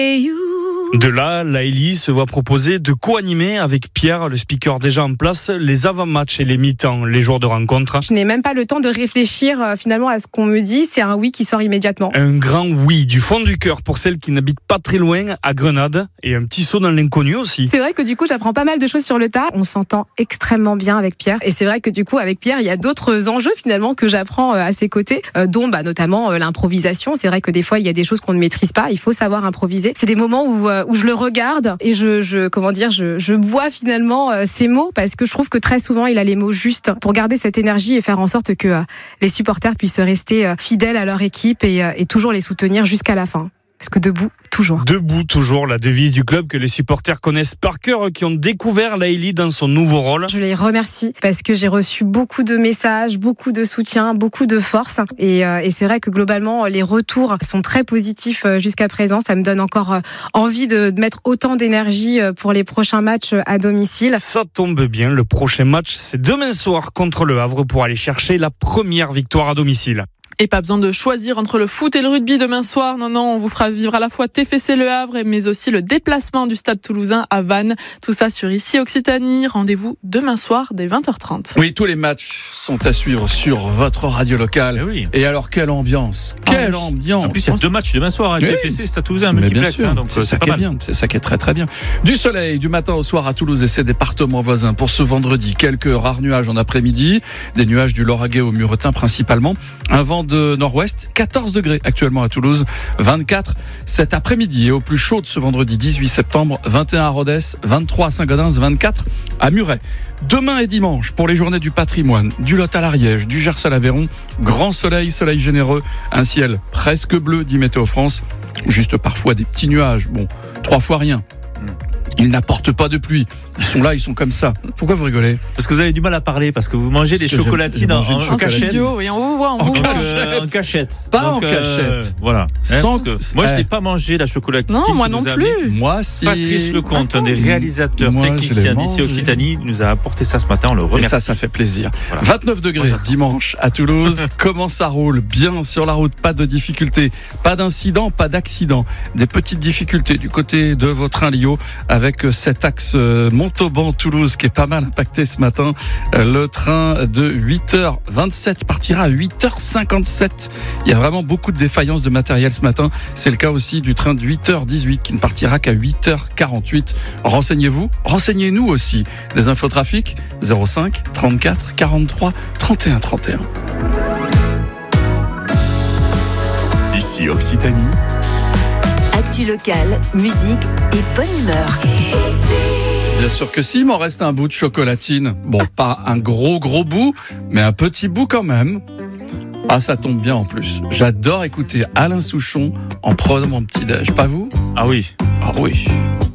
De là, Laëlie se voit proposer de co-animer avec Pierre, le speaker déjà en place, les avant-matchs et les mi-temps, les jours de rencontre. Je n'ai même pas le temps de réfléchir finalement à ce qu'on me dit, c'est un oui qui sort immédiatement. Un grand oui du fond du cœur pour celles qui n'habitent pas très loin, à Grenade, et un petit saut dans l'inconnu aussi. C'est vrai que du coup j'apprends pas mal de choses sur le tas, on s'entend extrêmement bien avec Pierre, et c'est vrai que du coup avec Pierre il y a d'autres enjeux finalement que j'apprends à ses côtés, dont notamment l'improvisation. C'est vrai que des fois il y a des choses qu'on ne maîtrise pas, il faut savoir improviser. C'est des moments où je le regarde et je bois finalement ses mots, parce que je trouve que très souvent il a les mots justes pour garder cette énergie et faire en sorte que les supporters puissent rester fidèles à leur équipe et toujours les soutenir jusqu'à la fin. Parce que debout, toujours. Debout, toujours, la devise du club que les supporters connaissent par cœur, qui ont découvert Laëlie dans son nouveau rôle. Je les remercie parce que j'ai reçu beaucoup de messages, beaucoup de soutien, beaucoup de force. Et c'est vrai que globalement, les retours sont très positifs jusqu'à présent. Ça me donne encore envie de mettre autant d'énergie pour les prochains matchs à domicile. Ça tombe bien, le prochain match, c'est demain soir contre le Havre pour aller chercher la première victoire à domicile. Et pas besoin de choisir entre le foot et le rugby demain soir. Non, on vous fera vivre à la fois TFC Le Havre, mais aussi le déplacement du Stade Toulousain à Vannes. Tout ça sur Ici Occitanie. Rendez-vous demain soir dès 20h30. Oui, tous les matchs sont à suivre sur votre radio locale. Oui. Et alors, quelle ambiance! Quelle ambiance! En plus, il y a 2 matchs demain soir. Oui. TFC, Stade Toulousain, un multiplex. Donc c'est ça pas qui est mal. bien. C'est ça qui est très très bien. Du soleil du matin au soir à Toulouse et ses départements voisins pour ce vendredi. Quelques rares nuages en après-midi. Des nuages du Lauragais au Muretin principalement. Un vent de nord-ouest. 14 degrés actuellement à Toulouse, 24 cet après-midi et au plus chaud de ce vendredi 18 septembre, 21 à Rodez, 23 à Saint-Gaudens, 24 à Muret. Demain et dimanche pour les journées du patrimoine, du Lot à l'Ariège, du Gers à l'Aveyron, grand soleil, soleil généreux, un ciel presque bleu dit Météo France, juste parfois des petits nuages, 3 fois rien. Ils n'apportent pas de pluie. Ils sont là, ils sont comme ça. Pourquoi vous rigolez? Parce que vous avez du mal à parler, parce que vous mangez des chocolatines en cachette. Studio, oui, on vous voit, En cachette. Pas en cachette. Voilà. Sans Parce que moi, je n'ai pas mangé la chocolatine. Non, moi que non nous a plus. amené Moi, si. Patrice Lecomte, un des réalisateurs Moi, je techniciens l'ai d'ici mangé. Occitanie, nous a apporté ça ce matin. On le Et remercie. ça fait plaisir. Voilà. 29 degrés dimanche à Toulouse. Comment ça roule? Bien sur la route, pas de difficultés, pas d'incident, pas d'accident. Des petites difficultés du côté de vos trains Lio avec cet axe Montauban-Toulouse qui est pas mal impacté ce matin. Le train de 8h27 partira à 8h57. Il y a vraiment beaucoup de défaillances de matériel ce matin. C'est le cas aussi du train de 8h18 qui ne partira qu'à 8h48. Renseignez-vous, renseignez-nous aussi. Des infotrafics 05 34 43 31 31. Ici Occitanie. Actu locale, musique et bonne humeur. Bien sûr que si, il m'en reste un bout de chocolatine. Pas un gros bout, mais un petit bout quand même. Ah, ça tombe bien en plus. J'adore écouter Alain Souchon en prenant mon petit-déj. Pas vous? Ah oui. Ah oui.